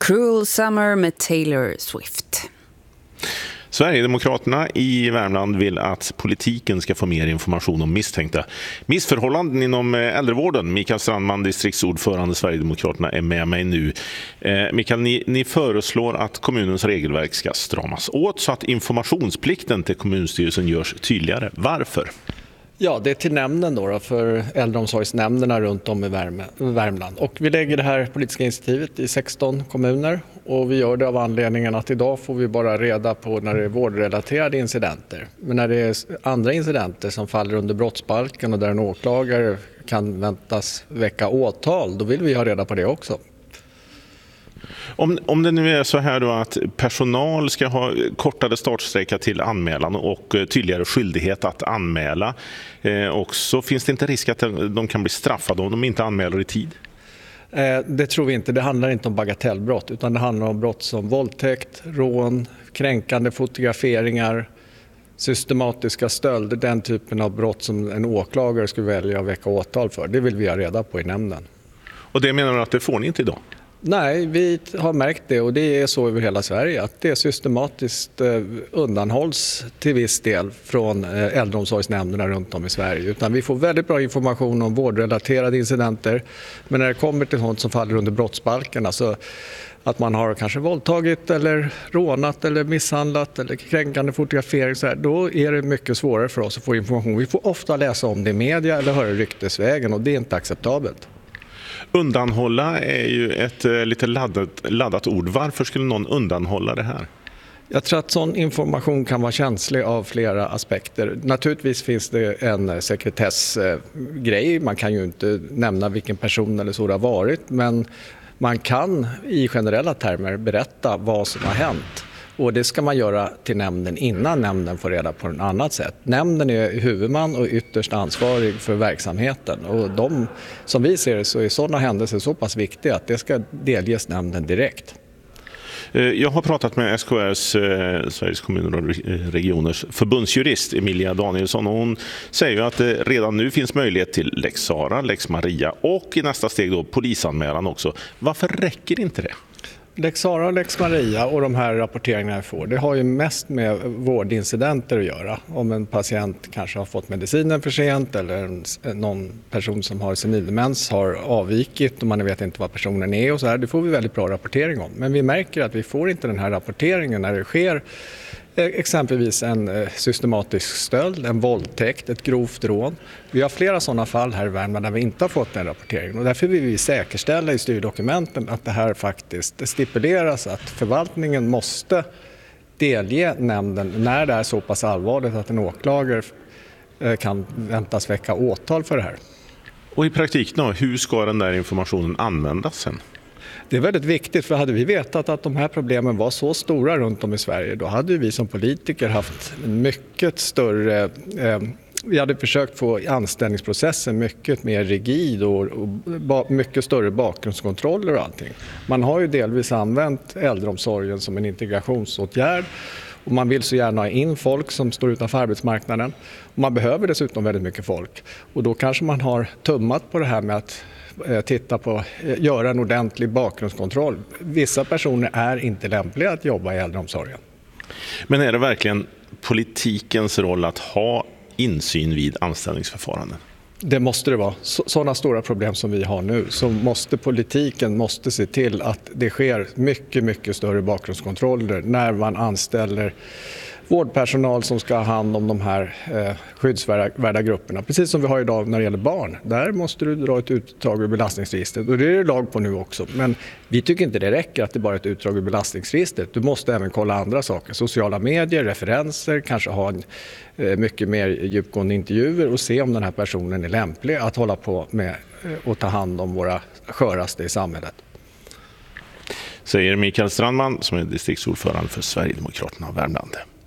Cruel Summer med Taylor Swift. Sverigedemokraterna i Värmland vill att politiken ska få mer information om misstänkta missförhållanden inom äldrevården. Mikael Strandman, distriktsordförande Sverigedemokraterna, är med mig nu. Mikael, ni föreslår att kommunens regelverk ska stramas åt så att informationsplikten till kommunstyrelsen görs tydligare. Varför? Ja, det är till nämnden då för äldreomsorgsnämnderna runt om i Värmland. Och vi lägger det här politiska initiativet i 16 kommuner och vi gör det av anledningen att idag får vi bara reda på när det är vårdrelaterade incidenter. Men när det är andra incidenter som faller under brottsbalken och där en åklagare kan väntas väcka åtal, då vill vi ha reda på det också. Om det nu är så här då att personal ska ha kortare startsträcka till anmälan och tydligare skyldighet att anmäla, och så finns det inte risk att de kan bli straffade om de inte anmäler i tid? Det tror vi inte. Det handlar inte om bagatellbrott utan det handlar om brott som våldtäkt, rån, kränkande fotograferingar, systematiska stölder, den typen av brott som en åklagare skulle välja att väcka åtal för. Det vill vi ha reda på i nämnden. Och det menar du att det får ni inte idag? Nej, vi har märkt det och det är så över hela Sverige att det systematiskt undanhålls till viss del från äldreomsorgsnämnderna runt om i Sverige. Utan vi får väldigt bra information om vårdrelaterade incidenter, men när det kommer till sånt som faller under brottsbalken, alltså att man har kanske våldtagit eller rånat eller misshandlat eller kränkande fotografering, så här, då är det mycket svårare för oss att få information. Vi får ofta läsa om det i media eller höra ryktesvägen och det är inte acceptabelt. Undanhålla är ju ett lite laddat ord. Varför skulle någon undanhålla det här? Jag tror att sån information kan vara känslig av flera aspekter. Naturligtvis finns det en sekretessgrej. Man kan ju inte nämna vilken person eller så det har varit. Men man kan i generella termer berätta vad som har hänt. Och det ska man göra till nämnden innan nämnden får reda på något annat sätt. Nämnden är huvudman och ytterst ansvarig för verksamheten. Och som vi ser det så är sådana händelser så pass viktiga att det ska delges nämnden direkt. Jag har pratat med SKRs, Sveriges kommuner och regioners förbundsjurist Emilia Danielsson, och hon säger ju att det redan nu finns möjlighet till Lex Sarah, Lex Maria och i nästa steg då polisanmälan också. Varför räcker inte det? Lex Sarah och Lex Maria och de här rapporteringarna jag får, det har ju mest med vårdincidenter att göra. Om en patient kanske har fått medicinen för sent eller någon person som har senildemens har avvikit och man vet inte vad personen är och så här. Det får vi väldigt bra rapportering om. Men vi märker att vi får inte den här rapporteringen när det sker exempelvis en systematisk stöld, en våldtäkt, ett grovt rån. Vi har flera sådana fall här i Värmland där vi inte har fått den rapporteringen och därför vill vi säkerställa i styrdokumenten att det här faktiskt stipuleras att förvaltningen måste delge nämnden när det är så pass allvarligt att en åklagare kan väntas väcka åtal för det här. Och i praktiken då, hur ska den där informationen användas sen? Det är väldigt viktigt, för hade vi vetat att de här problemen var så stora runt om i Sverige, då hade vi som politiker haft mycket större... Vi hade försökt få anställningsprocessen mycket mer rigid och mycket större bakgrundskontroller och allting. Man har ju delvis använt äldreomsorgen som en integrationsåtgärd och man vill så gärna ha in folk som står utanför arbetsmarknaden. Och man behöver dessutom väldigt mycket folk och då kanske man har tummat på det här med att göra en ordentlig bakgrundskontroll. Vissa personer är inte lämpliga att jobba i äldreomsorgen. Men är det verkligen politikens roll att ha insyn vid anställningsförfaranden? Det måste det vara. Sådana stora problem som vi har nu, så måste politiken se till att det sker mycket, mycket större bakgrundskontroller när man anställer vårdpersonal som ska ha hand om de här skyddsvärda grupperna. Precis som vi har idag när det gäller barn. Där måste du dra ett utdrag ur belastningsregistret. Och det är det lag på nu också. Men vi tycker inte det räcker att det bara är ett utdrag ur belastningsregistret. Du måste även kolla andra saker. Sociala medier, referenser, kanske ha mycket mer djupgående intervjuer och se om den här personen är lämplig att hålla på med och ta hand om våra sköraste i samhället. Säger Mikael Strandman som är distriktsordförande för Sverigedemokraterna av Värmland.